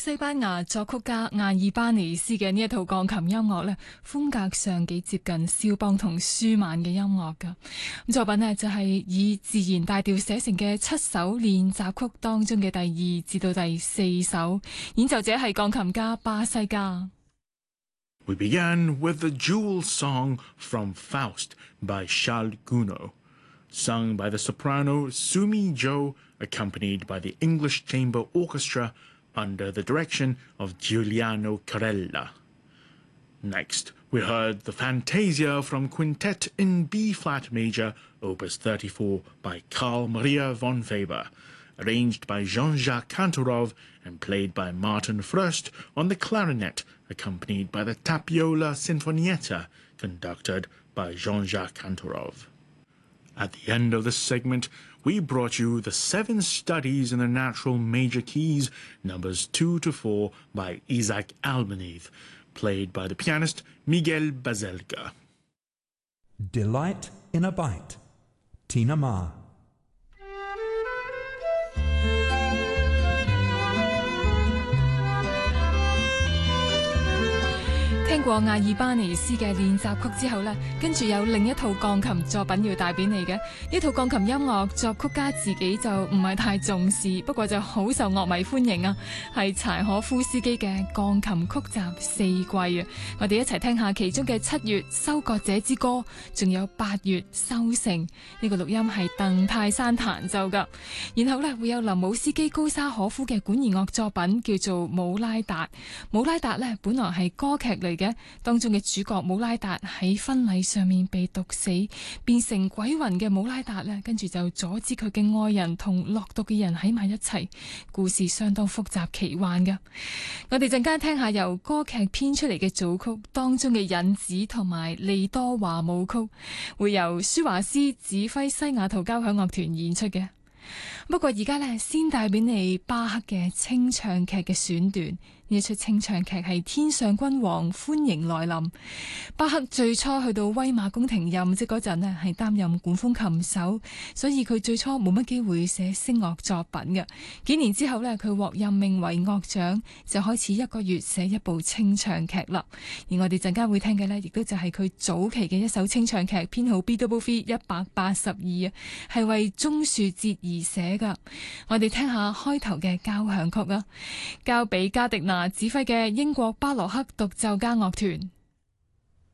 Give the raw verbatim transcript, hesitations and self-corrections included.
西班牙作曲家亞爾巴尼斯嘅呢一套鋼琴音樂呢，風格上幾接近肖邦同舒曼嘅音樂噶。咁作品呢，就係以自然大調寫成嘅七首練習曲當中嘅第二至到第四首，演奏者係鋼琴家巴西加。 We began with the Jewel Song from Faust by Charles Gounod, sung by the soprano Sumi Jo, accompanied by the English Chamber Orchestra under the direction of Giuliano Carella. Next, we heard the Fantasia from Quintet in B-flat major, Opus thirty-four by Carl Maria von Weber, arranged by Jean-Jacques Kantorov and played by Martin Fröst on the clarinet, accompanied by the Tapiola Sinfonietta, conducted by Jean-Jacques Kantorov. At the end of this segment, we brought you the Seven Studies in the Natural Major Keys, numbers two to four, by Isaac Albanese, played by the pianist Miguel Baselga. Delight in a Bite, Tina Ma. 聽過亞爾巴尼斯嘅練習曲之後呢，跟住有另一套鋼琴作品要帶俾你嘅。呢套鋼琴音樂作曲家自己就唔係太重視，不過就好受樂迷歡迎啊，係柴可夫斯基嘅鋼琴曲集四季啊。我哋一齊聽下其中嘅七月收割者之歌，仲有八月收成。呢個錄音係鄧泰山彈奏噶。然後呢，會有林姆斯基高沙可夫嘅管弦樂作品叫做姆拉達。姆拉達呢，本來係歌劇嚟嘅，當中嘅主角姆拉達喺婚禮上面被毒死，變成鬼魂嘅姆拉達呢，跟住就阻止佢嘅愛人同落毒嘅人喺埋一齊，故事相當複雜奇幻㗎。我哋陣間聽下由歌劇編出嚟嘅組曲當中嘅引子同埋利多華舞曲，會由舒華斯指揮西雅圖交響樂團演出嘅。不過而家呢，先帶俾你巴赫嘅清唱劇嘅選段。呢一出清唱劇係天上君王歡迎來臨。巴赫最初去到威瑪宮廷任職嗰陣呢，係擔任管風琴手，所以佢最初冇乜機會寫聲樂作品嘅。幾年之後呢，佢獲任命為樂長，就開始一個月寫一部清唱劇啦。而我哋陣間會聽嘅呢，亦都就係佢早期嘅一首清唱劇，編號 B W V 一百八十二啊，係為棕樹節而寫噶。我哋聽下開頭嘅交響曲啊，交俾加迪納指揮嘅英國巴洛克獨奏家樂團。